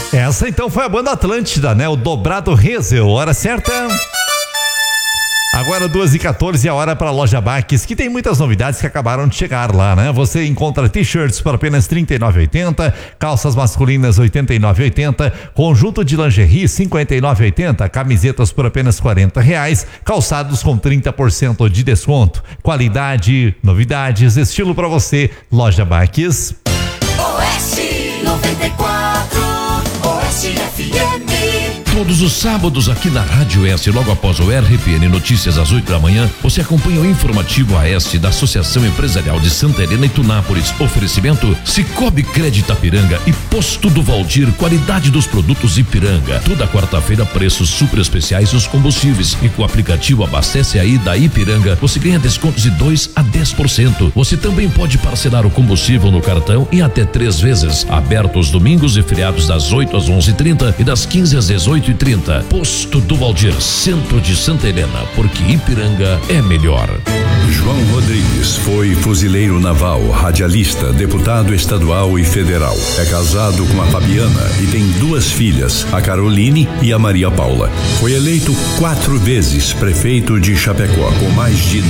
Essa então foi a banda Atlântida, né? O Dobrado Rezel, hora certa. Agora 2h14, a hora para a loja Baques, que tem muitas novidades que acabaram de chegar lá, né? Você encontra t-shirts por apenas R$ 39,80, calças masculinas R$ 89,80, conjunto de lingerie R$ 59,80, camisetas por apenas R$ 40,00, calçados com 30% de desconto. Qualidade, novidades, estilo para você. Loja Baques. Oeste 94, Oeste FM. Todos os sábados aqui na Rádio Oeste, logo após o RPN Notícias às 8 da manhã, você acompanha o informativo Oeste da Associação Empresarial de Santa Helena e Tunápolis. Oferecimento Cicobi Crédito Ipiranga e Posto do Valdir, qualidade dos produtos Ipiranga. Toda quarta-feira, preços super especiais nos combustíveis. E com o aplicativo Abastece Aí da Ipiranga, você ganha descontos de 2 a 10%. Você também pode parcelar o combustível no cartão em até 3 vezes. Aberto os domingos e feriados das 8 às 11h30 e das 15 às 18h30. Posto do Valdir, centro de Santa Helena, porque Ipiranga é melhor. João Rodrigues foi fuzileiro naval, radialista, deputado estadual e federal. É casado com a Fabiana e tem 2 filhas, a Caroline e a Maria Paula. Foi eleito 4 vezes prefeito de Chapecó, com mais de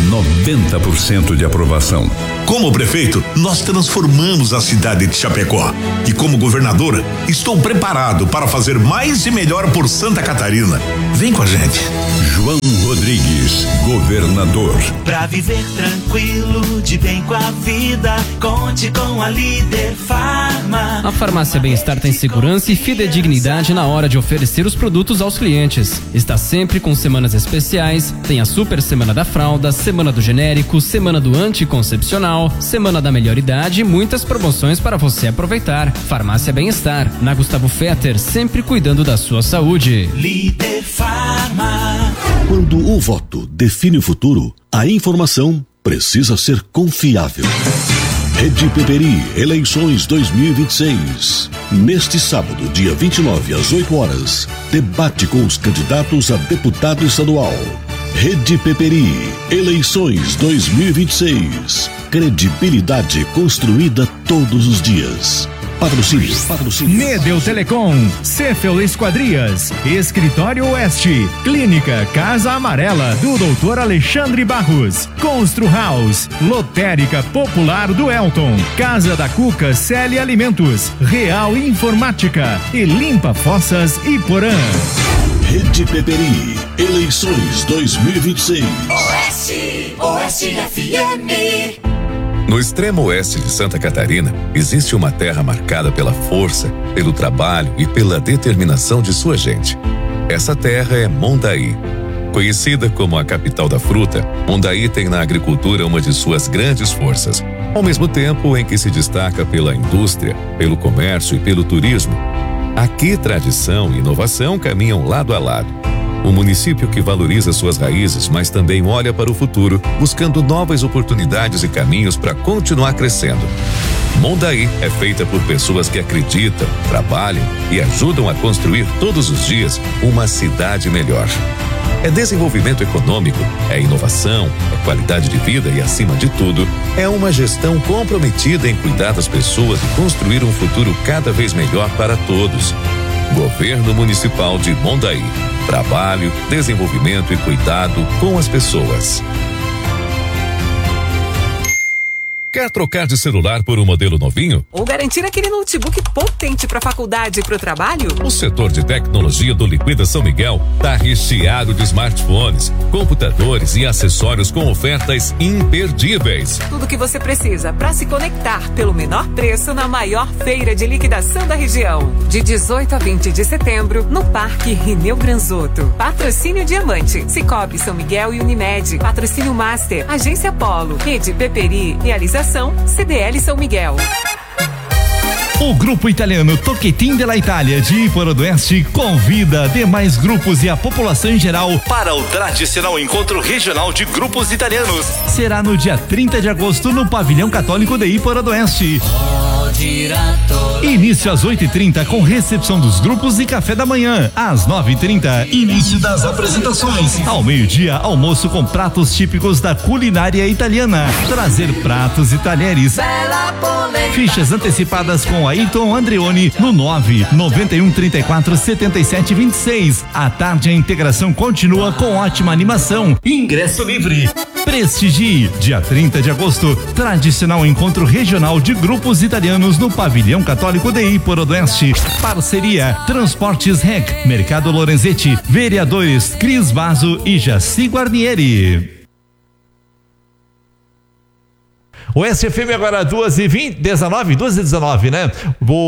90% de aprovação. Como prefeito, nós transformamos a cidade de Chapecó. E como governador, estou preparado para fazer mais e melhor por Santa Catarina. Vem com a gente. João Rodrigues, governador. Pra viver tranquilo, de bem com a vida, conte com a Líder Farma. A Farmácia Bem-Estar tem segurança e fidedignidade na hora de oferecer os produtos aos clientes. Está sempre com semanas especiais, tem a Super Semana da Fralda, Semana do Genérico, Semana do Anticoncepcional, Semana da Melhor Idade e muitas promoções para você aproveitar. Farmácia Bem-Estar, na Gustavo Fetter, sempre cuidando da sua saúde. Líder Farma. Quando o voto define o futuro, a informação precisa ser confiável. Rede Peperi, eleições 2026. Neste sábado, dia 29, às 8 horas, debate com os candidatos a deputado estadual. Rede Peperi, eleições 2026. Credibilidade construída todos os dias. Patrocínio. Medel Telecom, Cefel Esquadrias, Escritório Oeste, Clínica Casa Amarela do Dr. Alexandre Barros, Constru House, Lotérica Popular do Elton, Casa da Cuca Celi Alimentos, Real Informática e Limpa Fossas Iporã. Rede Peperi, eleições 2026. Oeste FM. No extremo oeste de Santa Catarina, existe uma terra marcada pela força, pelo trabalho e pela determinação de sua gente. Essa terra é Mondaí. Conhecida como a capital da fruta, Mondaí tem na agricultura uma de suas grandes forças, ao mesmo tempo em que se destaca pela indústria, pelo comércio e pelo turismo. Aqui, tradição e inovação caminham lado a lado. Um município que valoriza suas raízes, mas também olha para o futuro, buscando novas oportunidades e caminhos para continuar crescendo. Mondaí é feita por pessoas que acreditam, trabalham e ajudam a construir todos os dias uma cidade melhor. É desenvolvimento econômico, é inovação, é qualidade de vida e, acima de tudo, é uma gestão comprometida em cuidar das pessoas e construir um futuro cada vez melhor para todos. Governo Municipal de Mondaí. Trabalho, desenvolvimento e cuidado com as pessoas. Quer trocar de celular por um modelo novinho? Ou garantir aquele notebook potente para a faculdade e para o trabalho? O setor de tecnologia do Liquida São Miguel está recheado de smartphones, computadores e acessórios com ofertas imperdíveis. Tudo que você precisa para se conectar pelo menor preço na maior feira de liquidação da região. De 18 a 20 de setembro, no Parque Rineu Granzotto. Patrocínio Diamante, Cicobi São Miguel e Unimed. Patrocínio Master, Agência Polo, Rede Peperi, Realização CDL São Miguel. O grupo italiano Tocchetin della Itália de Iporã do Oeste convida demais grupos e a população em geral para o tradicional encontro regional de grupos italianos. Será no dia 30 de agosto no Pavilhão Católico de Iporã do Oeste. giratória. Início às 8h30 com recepção dos grupos e café da manhã. Às 9h30, início das apresentações. Ao meio-dia, almoço com pratos típicos da culinária italiana. Trazer pratos e talheres. Fichas antecipadas com Ayrton Andreoni no 991347726. À tarde a integração continua com ótima animação. Ingresso livre. Prestigie. Dia 30 de agosto, tradicional encontro regional de grupos italianos no Pavilhão Católico de Iporodoeste. Parceria Transportes Rec, Mercado Lorenzetti, vereadores Cris Vaso e Jaci Guarnieri. O SFM agora 2h19, né?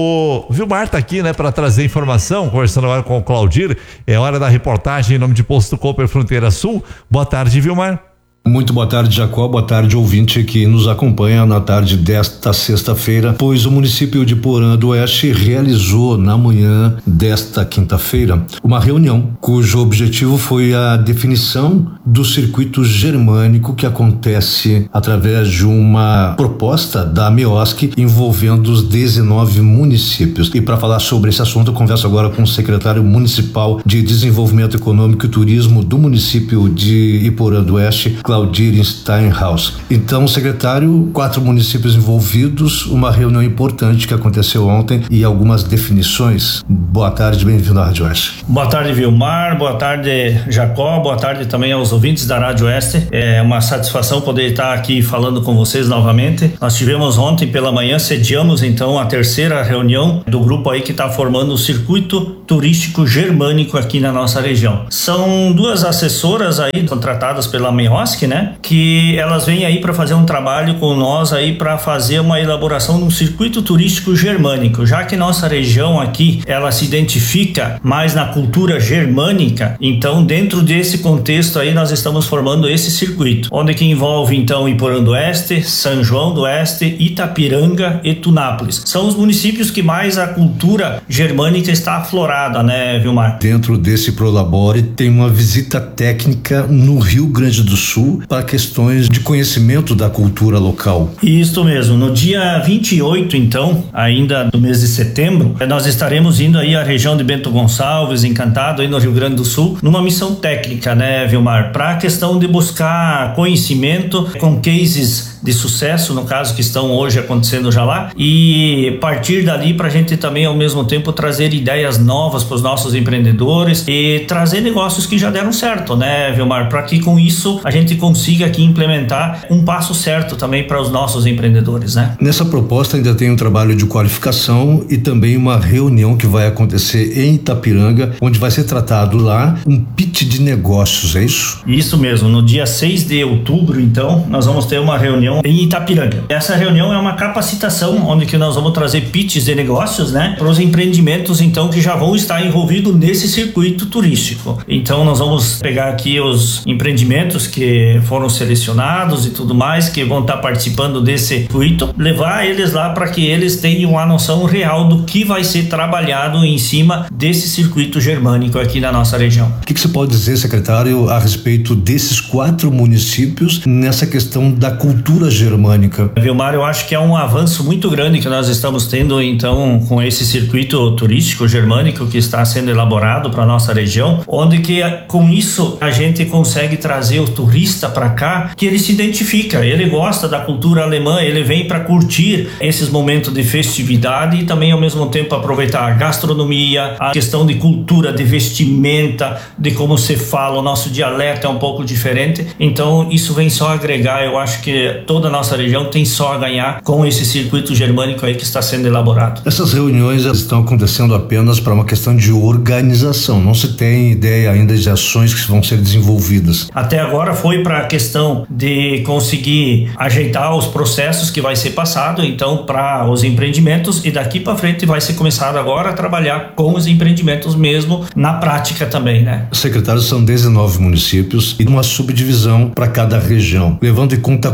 O Vilmar tá aqui, né, para trazer informação, conversando agora com o Claudir. É hora da reportagem em nome de Posto Cooper Fronteira Sul. Boa tarde, Vilmar. Muito boa tarde, Jacó. Boa tarde, ouvinte que nos acompanha na tarde desta sexta-feira, pois o município de Porã do Oeste realizou na manhã desta quinta-feira uma reunião cujo objetivo foi a definição do circuito germânico que acontece através de uma proposta da MEOSC envolvendo os 19 municípios. E para falar sobre esse assunto, eu converso agora com o secretário municipal de Desenvolvimento Econômico e Turismo do município de Iporã do Oeste, Claudir Steinhaus. Então, secretário, 4 municípios envolvidos, uma reunião importante que aconteceu ontem e algumas definições. Boa tarde, bem-vindo à Rádio Oeste. Boa tarde, Vilmar, boa tarde, Jacó, boa tarde também aos ouvintes da Rádio Oeste. É uma satisfação poder estar aqui falando com vocês novamente. Nós tivemos ontem pela manhã, sediamos então a terceira reunião do grupo aí que está formando o circuito turístico germânico aqui na nossa região. São 2 assessoras aí contratadas pela MEOSC, né? Que elas vêm aí para fazer um trabalho com nós aí para fazer uma elaboração de um circuito turístico germânico, já que nossa região aqui ela se identifica mais na cultura germânica. Então, dentro desse contexto aí nós estamos formando esse circuito, onde que envolve então Iporã do Oeste, São João do Oeste, Itapiranga e Tunápolis. São os municípios que mais a cultura germânica está aflorada, né, Vilmar? Dentro desse Prolabore tem uma visita técnica no Rio Grande do Sul para questões de conhecimento da cultura local. Isso mesmo, no dia 28 então, ainda do mês de setembro, nós estaremos indo aí à região de Bento Gonçalves, Encantado, aí no Rio Grande do Sul, numa missão técnica, né, Vilmar, para a questão de buscar conhecimento com cases de sucesso, no caso, que estão hoje acontecendo já lá, e partir dali para a gente também ao mesmo tempo trazer ideias novas para os nossos empreendedores e trazer negócios que já deram certo, né, Vilmar, para que com isso a gente consiga aqui implementar um passo certo também para os nossos empreendedores, né? Nessa proposta ainda tem um trabalho de qualificação e também uma reunião que vai acontecer em Itapiranga, onde vai ser tratado lá um pitch de negócios, é isso? Isso mesmo, no dia 6 de outubro então, nós vamos ter uma reunião em Itapiranga. Essa reunião é uma capacitação onde que nós vamos trazer pitches de negócios, né, para os empreendimentos então que já vão estar envolvidos nesse circuito turístico. Então nós vamos pegar aqui os empreendimentos que foram selecionados e tudo mais, que vão estar participando desse circuito, levar eles lá para que eles tenham uma noção real do que vai ser trabalhado em cima desse circuito germânico aqui na nossa região. O que você pode dizer, secretário, a respeito desses 4 municípios nessa questão da cultura germânica? Vilmar, eu acho que é um avanço muito grande que nós estamos tendo então com esse circuito turístico germânico que está sendo elaborado para nossa região, onde que com isso a gente consegue trazer o turista para cá, que ele se identifica, ele gosta da cultura alemã, ele vem para curtir esses momentos de festividade e também ao mesmo tempo aproveitar a gastronomia, a questão de cultura, de vestimenta, de como se fala, o nosso dialeto é um pouco diferente, então isso vem só agregar. Eu acho que toda a nossa região tem só a ganhar com esse circuito germânico aí que está sendo elaborado. Essas reuniões estão acontecendo apenas para uma questão de organização, não se tem ideia ainda de ações que vão ser desenvolvidas. Até agora foi para a questão de conseguir ajeitar os processos que vai ser passado então para os empreendimentos, e daqui para frente vai ser começado agora a trabalhar com os empreendimentos mesmo na prática também, né? Secretário, são 19 municípios e uma subdivisão para cada região, levando em conta a cultura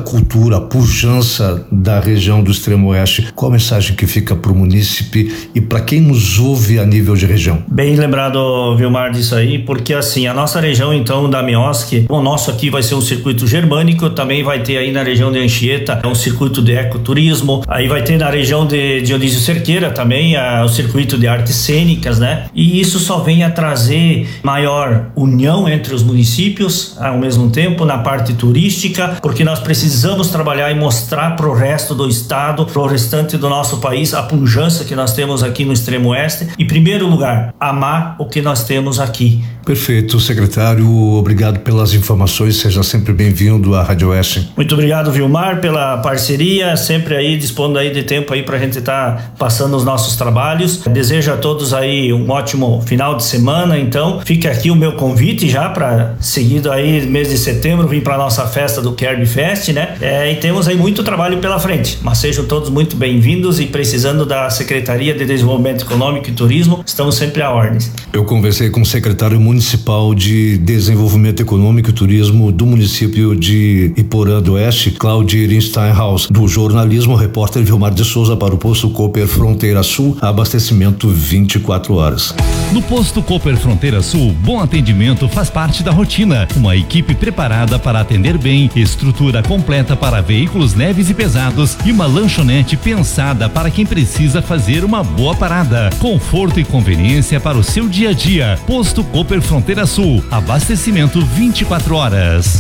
figura, a pujança da região do extremo oeste. Qual a mensagem que fica para o munícipe e para quem nos ouve a nível de região? Bem lembrado, Vilmar, disso aí, porque assim, a nossa região então da Mioski, o nosso aqui vai ser um circuito germânico, também vai ter aí na região de Anchieta um circuito de ecoturismo, aí vai ter na região de Dionísio Cerqueira também o circuito de artes cênicas, né? E isso só vem a trazer maior união entre os municípios, ao mesmo tempo na parte turística, porque nós precisamos trabalhar e mostrar para o resto do estado, para o restante do nosso país, a pujança que nós temos aqui no extremo oeste. Em primeiro lugar, amar o que nós temos aqui. Perfeito, secretário, obrigado pelas informações, seja sempre bem-vindo à Rádio Oeste. Muito obrigado, Vilmar, pela parceria, sempre aí dispondo aí de tempo aí pra gente estar passando os nossos trabalhos. Desejo a todos aí um ótimo final de semana, então fica aqui o meu convite já para seguido aí mês de setembro vir para nossa festa do Kerb Fest, né? E temos aí muito trabalho pela frente, mas sejam todos muito bem-vindos e precisando da Secretaria de Desenvolvimento Econômico e Turismo, estamos sempre à ordem. Eu conversei com o secretário municipal de Desenvolvimento Econômico e Turismo do município de Iporã do Oeste, Claudir Steinhaus, do jornalismo, repórter Vilmar de Souza para o Posto Cooper Fronteira Sul, abastecimento 24 horas. No Posto Cooper Fronteira Sul, bom atendimento faz parte da rotina. Uma equipe preparada para atender bem, estrutura completa para veículos leves e pesados e uma lanchonete pensada para quem precisa fazer uma boa parada. Conforto e conveniência para o seu dia a dia. Posto Cooper Fronteira Sul, abastecimento 24 horas.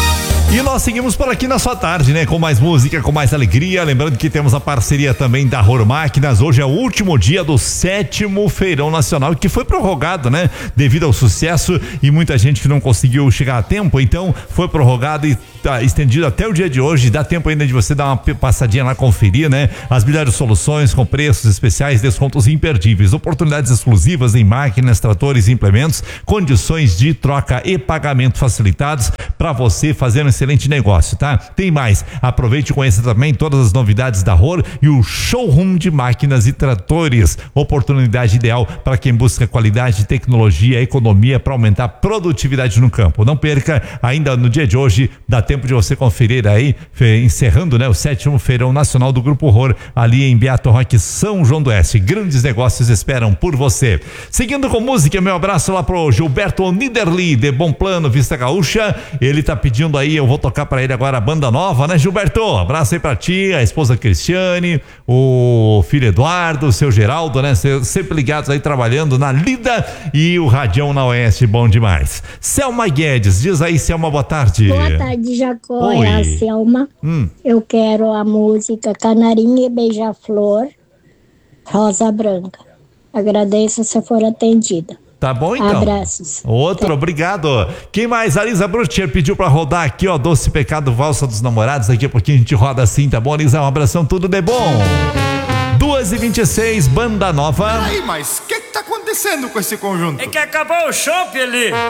E nós seguimos por aqui na sua tarde, né? Com mais música, com mais alegria. Lembrando que temos a parceria também da Rohr Máquinas. Hoje é o último dia do 7º Feirão Nacional, que foi prorrogado, né? Devido ao sucesso e muita gente que não conseguiu chegar a tempo. Então, foi prorrogado e tá estendido até o dia de hoje. Dá tempo ainda de você dar uma passadinha lá, conferir, né? As melhores soluções com preços especiais, descontos imperdíveis, oportunidades exclusivas em máquinas, tratores e implementos, condições de troca e pagamento facilitados para você fazer um excelente negócio, tá? Tem mais, aproveite e conheça também todas as novidades da Rohr e o showroom de máquinas e tratores, oportunidade ideal para quem busca qualidade, tecnologia, economia para aumentar a produtividade no campo. Não perca, ainda no dia de hoje, dá tempo de você conferir aí, encerrando, né, o 7º Feirão Nacional do Grupo Rohr, ali em Beato Roque, São João do Oeste. Grandes negócios esperam por você. Seguindo com música, meu abraço lá pro Gilberto Niederli, de Bom Plano, Vista Gaúcha. Ele tá pedindo aí, eu vou tocar pra ele agora a banda nova, né, Gilberto? Abraço aí pra ti, a esposa Cristiane, o filho Eduardo, o seu Geraldo, né? Sempre ligados aí trabalhando na lida e o Radião na Oeste, bom demais. Selma Guedes, diz aí, Selma, boa tarde. Boa tarde, Jacó. Oi. É a Selma. Eu quero a música Canarinho e Beija-Flor, Rosa Branca. Agradeço se for atendida. Tá bom, então. Abraços. Outro, obrigado. Quem mais? A Lisa Brutier pediu pra rodar aqui, ó, Doce Pecado, Valsa dos Namorados. Daqui a pouquinho a gente roda assim, tá bom, Lisa? Um abração, tudo de bom. 2h26, banda nova. Peraí, mas o que tá acontecendo com esse conjunto? É que acabou o chopp ali.